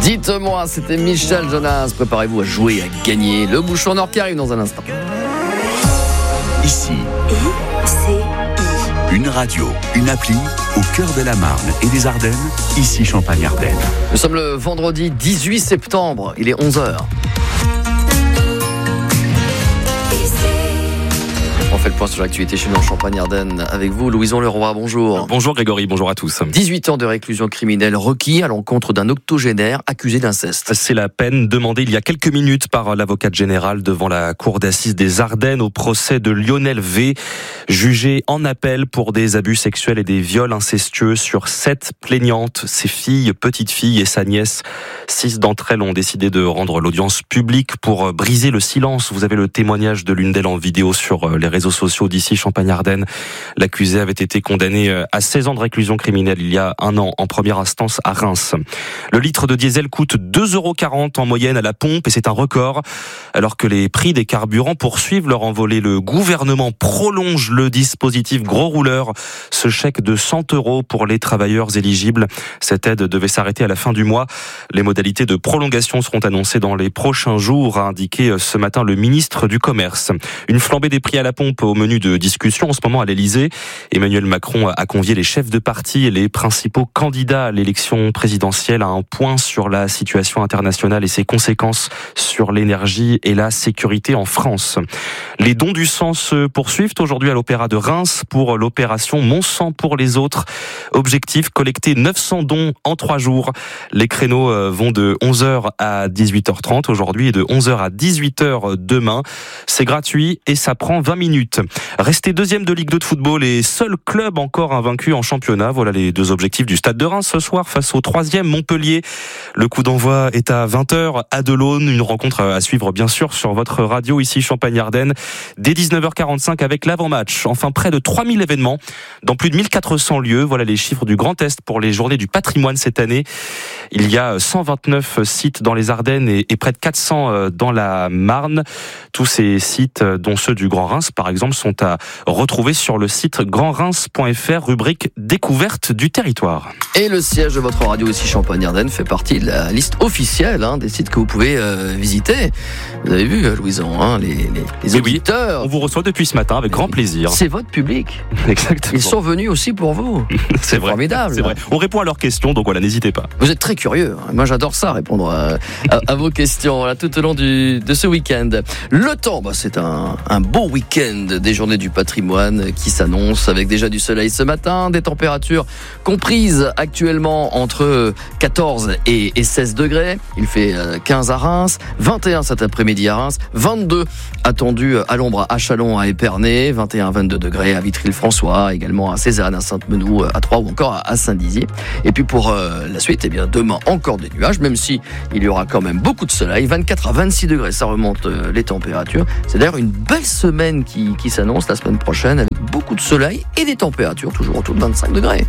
Dites-moi, c'était Michel Jonas. Préparez-vous à jouer, à gagner. Le bouchon en or qui arrive dans un instant. Ici, une radio, une appli au cœur de la Marne et des Ardennes. Ici Champagne-Ardenne. Nous sommes le vendredi 18 septembre. Il est 11h. On fait le point sur l'actualité chez nous en Champagne-Ardenne avec vous, Louison Leroy, bonjour. Bonjour Grégory, bonjour à tous. 18 ans de réclusion criminelle requis à l'encontre d'un octogénaire accusé d'inceste. C'est la peine demandée il y a quelques minutes par l'avocate générale devant la cour d'assises des Ardennes au procès de Lionel V, jugé en appel pour des abus sexuels et des viols incestueux sur 7 plaignantes, ses filles, petites filles et sa nièce. 6 d'entre elles ont décidé de rendre l'audience publique pour briser le silence. Vous avez le témoignage de l'une d'elles en vidéo sur les réseaux sociaux d'ici Champagne-Ardenne. L'accusé avait été condamné à 16 ans de réclusion criminelle il y a un an en première instance à Reims. Le litre de diesel coûte 2,40 € en moyenne à la pompe et c'est un record. Alors que les prix des carburants poursuivent leur envolée, le gouvernement prolonge le dispositif gros rouleur. Ce chèque de 100 € pour les travailleurs éligibles. Cette aide devait s'arrêter à la fin du mois. Les modalités de prolongation seront annoncées dans les prochains jours, a indiqué ce matin le ministre du Commerce. Une flambée des prix à la pompe au menu de discussion en ce moment à l'Elysée. Emmanuel Macron a convié les chefs de parti et les principaux candidats à l'élection présidentielle à un point sur la situation internationale et ses conséquences sur l'énergie et la sécurité en France. Les dons du sang se poursuivent aujourd'hui à l'Opéra de Reims pour l'opération Mon sang pour les autres. Objectif, collecter 900 dons en 3 jours. Les créneaux vont de 11h à 18h30 aujourd'hui et de 11h à 18h demain. C'est gratuit et ça prend 20 minutes. Rester deuxième de Ligue 2 de football et seul club encore invaincu en championnat. Voilà les 2 objectifs du Stade de Reims ce soir face au 3e Montpellier. Le coup d'envoi est à 20h à Delaune. Une rencontre à suivre bien sûr sur votre radio ici Champagne-Ardenne. Dès 19h45 avec l'avant-match. Enfin près de 3000 événements dans plus de 1400 lieux. Voilà les chiffres du Grand Est pour les journées du patrimoine cette année. Il y a 129 sites dans les Ardennes et près de 400 dans la Marne. Tous ces sites, dont ceux du Grand Reims par exemple, sont à retrouver sur le site grandreims.fr, rubrique découverte du territoire. Et le siège de votre radio ici Champagne-Ardenne fait partie de la liste officielle des sites que vous pouvez visiter. Vous avez vu, Louison, les auditeurs. Oui, on vous reçoit depuis ce matin avec grand plaisir. C'est votre public. Exactement. Ils sont venus aussi pour vous. C'est vrai, formidable. C'est vrai. On répond à leurs questions, donc voilà, n'hésitez pas. Vous êtes très curieux. Moi, j'adore ça, répondre à vos questions voilà, tout au long de ce week-end. Le temps, c'est un beau week-end des journées du patrimoine qui s'annonce avec déjà du soleil ce matin, des températures comprises actuellement entre 14 et 16 degrés. Il fait 15 à Reims, 21 cet après-midi à Reims, 22 attendus à l'ombre à Châlons, à Épernay, 21-22 degrés à Vitry-le-François, également à Cézanne, à Sainte-Menou, à Troyes ou encore à Saint-Dizier. Et puis pour la suite, demain encore des nuages, même si il y aura quand même beaucoup de soleil, 24 à 26 degrés, ça remonte les températures. C'est d'ailleurs une belle semaine qui s'annonce la semaine prochaine avec beaucoup de soleil et des températures toujours autour de 25 degrés.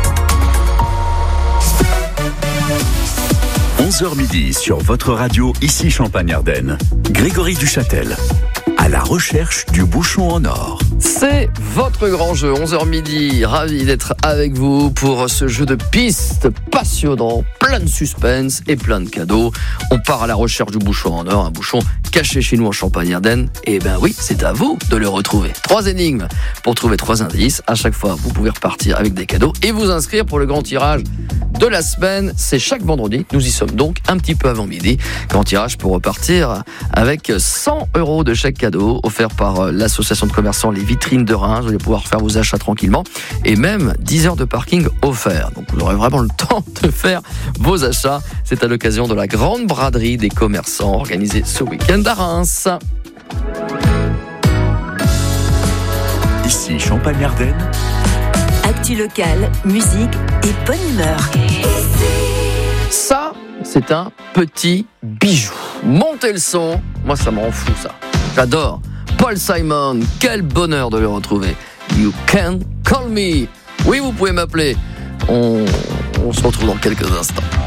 11h midi sur votre radio ici Champagne-Ardenne. Grégory Duchâtel. À la recherche du bouchon en or. C'est votre grand jeu, 11h midi. Ravi d'être avec vous pour ce jeu de piste passionnant, plein de suspense et plein de cadeaux. On part à la recherche du bouchon en or, un bouchon caché chez nous en Champagne-Ardenne. Et oui, c'est à vous de le retrouver. 3 énigmes pour trouver 3 indices. À chaque fois, vous pouvez repartir avec des cadeaux et vous inscrire pour le grand tirage de la semaine. C'est chaque vendredi. Nous y sommes donc un petit peu avant midi. Grand tirage pour repartir avec 100 € de chèque cadeau offert par l'association de commerçants Les Vitrines de Reims. Vous allez pouvoir faire vos achats tranquillement et même 10 heures de parking offert. Donc vous aurez vraiment le temps de faire vos achats. C'est à l'occasion de la grande braderie des commerçants organisée ce week-end à Reims. Ici Champagne-Ardenne. Actu locale, musique et bonne humeur. Ça, c'est un petit bijou. Montez le son, moi ça m'en fout ça. J'adore. Paul Simon, quel bonheur de le retrouver. You Can Call Me. Oui, vous pouvez m'appeler. On se retrouve dans quelques instants.